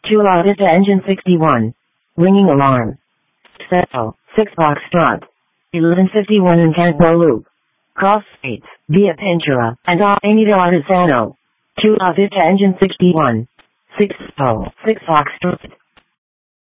Chula Vista engine 61. Ringing alarm. 6 Foxtrot. 1151 in Cantwell Loop. Cross streets, via Pintura, and Avenida Artisano. Chula Vista engine 61. 6 Foxtrot.